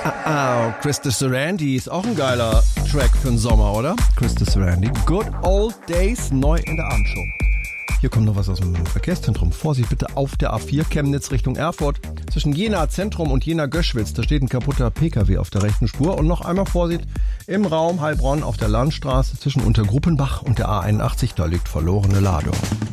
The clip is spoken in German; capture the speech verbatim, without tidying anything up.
Ah, Krista Sarandon ist auch ein geiler Track für den Sommer, oder? Krista Sarandon. Good Old Days, neu in der Abendshow. Hier kommt noch was aus dem Verkehrszentrum. Vorsicht bitte auf der A vier Chemnitz Richtung Erfurt. Zwischen Jena Zentrum und Jena Göschwitz. Da steht ein kaputter Pkw auf der rechten Spur. Und noch einmal Vorsicht im Raum Heilbronn auf der Landstraße zwischen Untergruppenbach und der A einundachtzig. Da liegt verlorene Ladung.